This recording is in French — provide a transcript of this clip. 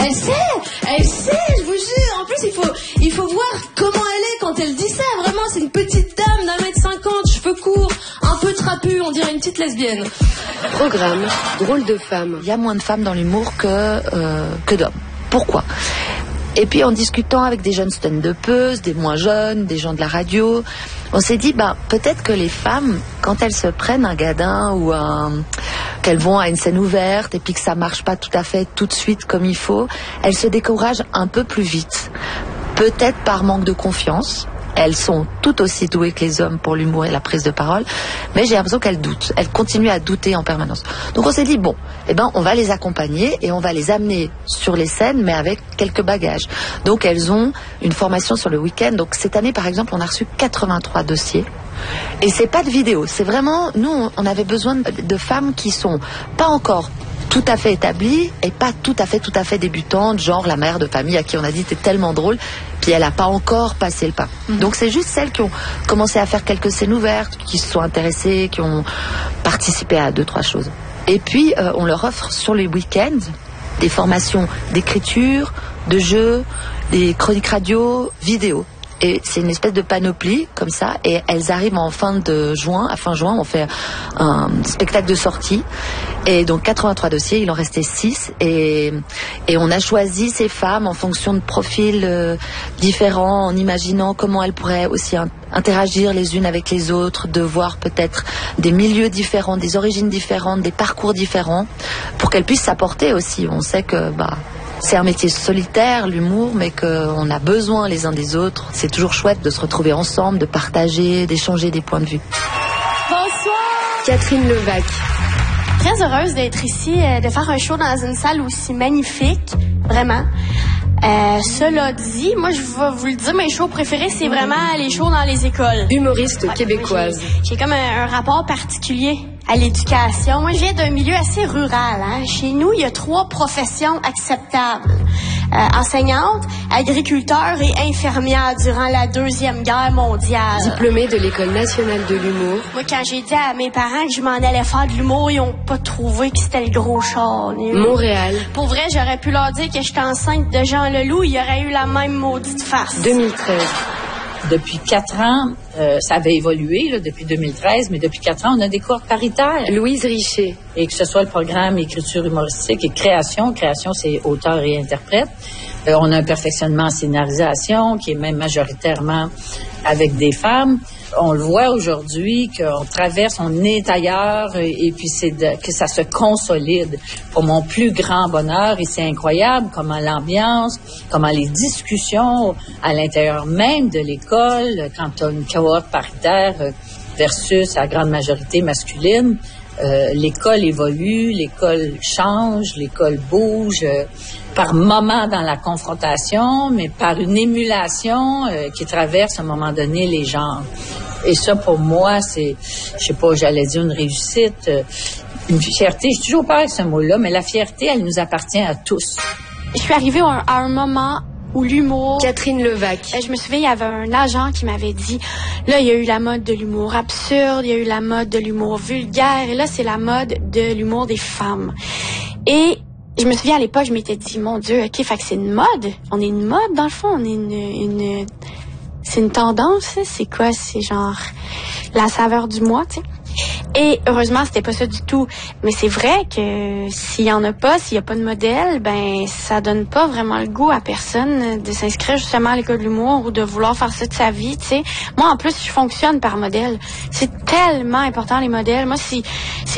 Elle sait, je vous jure. En plus, il faut voir comment elle est quand elle dit ça. Vraiment, c'est une petite dame d'1m50, cheveux courts, un peu trapue, on dirait une petite lesbienne. Programme Drôle de femme. Il y a moins de femmes dans l'humour que d'hommes. Pourquoi ? Et puis en discutant avec des jeunes stand-upeuses, des moins jeunes, des gens de la radio, on s'est dit peut-être que les femmes, quand elles se prennent un gadin ou qu'elles vont à une scène ouverte et puis que ça marche pas tout à fait tout de suite comme il faut, elles se découragent un peu plus vite. Peut-être par manque de confiance. Elles sont tout aussi douées que les hommes pour l'humour et la prise de parole, mais j'ai l'impression qu'elles doutent. Elles continuent à douter en permanence. Donc on s'est dit, on va les accompagner et on va les amener sur les scènes, mais avec quelques bagages. Donc elles ont une formation sur le week-end. Donc cette année, par exemple, on a reçu 83 dossiers. Et c'est pas de vidéo. C'est vraiment, nous, on avait besoin de femmes qui sont pas encore tout à fait établies et pas tout à fait débutantes, genre la mère de famille à qui on a dit t'es tellement drôle, puis elle a pas encore passé le pas. Donc c'est juste celles qui ont commencé à faire quelques scènes ouvertes, qui se sont intéressées, qui ont participé à 2-3 choses. Et puis on leur offre sur les week-ends des formations d'écriture, de jeu, des chroniques radio, vidéo. Et c'est une espèce de panoplie comme ça, et elles arrivent à fin juin, on fait un spectacle de sortie, et donc 83 dossiers, il en restait 6, et on a choisi ces femmes en fonction de profils différents, en imaginant comment elles pourraient aussi interagir les unes avec les autres, de voir peut-être des milieux différents, des origines différentes, des parcours différents, pour qu'elles puissent s'apporter aussi. On sait que c'est un métier solitaire, l'humour, mais qu'on a besoin les uns des autres. C'est toujours chouette de se retrouver ensemble, de partager, d'échanger des points de vue. Bonsoir. Catherine Levac. Très heureuse d'être ici, de faire un show dans une salle aussi magnifique, vraiment. Cela dit, moi je vais vous le dire, mes shows préférés, c'est vraiment les shows dans les écoles. Humoriste québécoise. J'ai comme un rapport particulier à l'éducation. Moi, je viens d'un milieu assez rural. Chez nous, il y a 3 professions acceptables. Enseignante, agriculteur et infirmière durant la Deuxième Guerre mondiale. Diplômée de l'École nationale de l'humour. Moi, quand j'ai dit à mes parents que je m'en allais faire de l'humour, ils n'ont pas trouvé que c'était le gros char. Montréal. Pour vrai, j'aurais pu leur dire que j'étais enceinte de Jean Leloup, il y aurait eu la même maudite face. 2013. Depuis 4 ans, ça avait évolué là, depuis 2013, mais depuis 4 ans, on a des cours paritaires. Louise Richer. Et que ce soit le programme écriture humoristique et création c'est auteur et interprète. On a un perfectionnement en scénarisation qui est même majoritairement avec des femmes. On le voit aujourd'hui qu'on traverse, on est ailleurs et puis que ça se consolide. Pour mon plus grand bonheur, et c'est incroyable comment l'ambiance, comment les discussions à l'intérieur même de l'école, quand tu as une cohorte paritaire versus la grande majorité masculine, l'école évolue, l'école change, l'école bouge par moments dans la confrontation, mais par une émulation qui traverse à un moment donné les genres. Et ça, pour moi, c'est, je sais pas, j'allais dire une réussite, une fierté. J'ai toujours peur avec ce mot-là, mais la fierté, elle nous appartient à tous. Je suis arrivée à un moment où l'humour... Catherine Levac. Je me souviens, il y avait un agent qui m'avait dit, là, il y a eu la mode de l'humour absurde, il y a eu la mode de l'humour vulgaire, et là, c'est la mode de l'humour des femmes. Et je me souviens, à l'époque, je m'étais dit, mon Dieu, OK, fait que c'est une mode. On est une mode, dans le fond. On est c'est une tendance, c'est quoi? C'est genre la saveur du mois, tu sais. Et heureusement, c'était pas ça du tout. Mais c'est vrai que s'il y en a pas, s'il y a pas de modèle, ben ça donne pas vraiment le goût à personne de s'inscrire justement à l'école de l'humour ou de vouloir faire ça de sa vie, tu sais. Moi, en plus, je fonctionne par modèle. C'est tellement important, les modèles. Moi, si